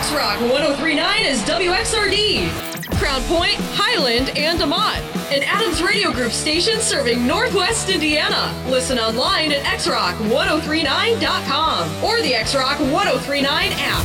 X-Rock 1039 is WXRD. Crown Point, Highland, and Amott. An Adams Radio Group station serving Northwest Indiana. Listen online at xrock1039.com or the X-Rock 1039 app.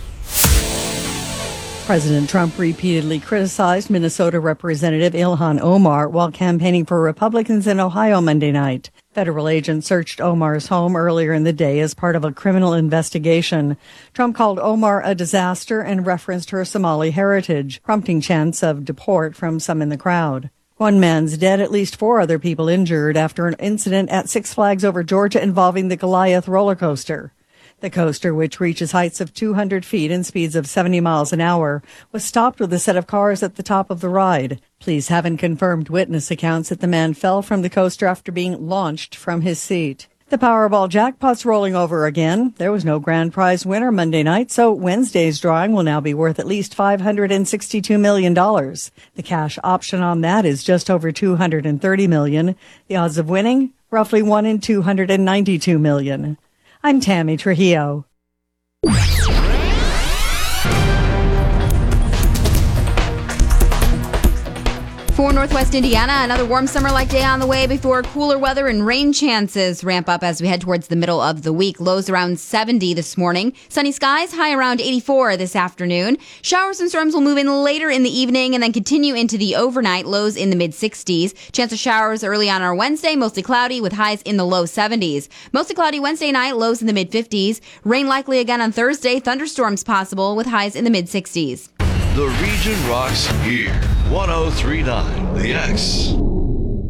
President Trump repeatedly criticized Minnesota Representative Ilhan Omar while campaigning for Republicans in Ohio Monday night. Federal agents searched Omar's home earlier in the day as part of a criminal investigation. Trump called Omar a disaster and referenced her Somali heritage, prompting chants of deport from some in the crowd. One man's dead, at least 4 other people injured after an incident at Six Flags Over Georgia involving the Goliath roller coaster. The coaster, which reaches heights of 200 feet and speeds of 70 miles an hour, was stopped with a set of cars at the top of the ride. Police haven't confirmed witness accounts that the man fell from the coaster after being launched from his seat. The Powerball jackpot's rolling over again. There was no grand prize winner Monday night, so Wednesday's drawing will now be worth at least $562 million. The cash option on that is just over $230 million. The odds of winning, roughly 1 in 292 million. I'm Tammy Trujillo. For Northwest Indiana, another warm summer-like day on the way before cooler weather and rain chances ramp up as we head towards the middle of the week. Lows around 70 this morning. Sunny skies, high around 84 this afternoon. Showers and storms will move in later in the evening and then continue into the overnight. Lows in the mid-60s. Chance of showers early on our Wednesday, mostly cloudy with highs in the low 70s. Mostly cloudy Wednesday night, lows in the mid-50s. Rain likely again on Thursday. Thunderstorms possible with highs in the mid-60s. The region rocks here. 1039 The X.